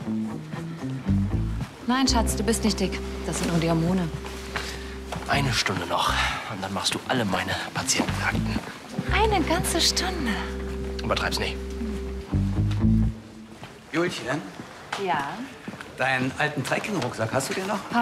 Nein, Schatz, du bist nicht dick. Das sind nur die Hormone. Eine Stunde noch. Und dann machst du alle meine Patientenakten. Eine ganze Stunde. Übertreib's nicht. Julchen, Ja. deinen alten Trekkingrucksack, hast du den noch?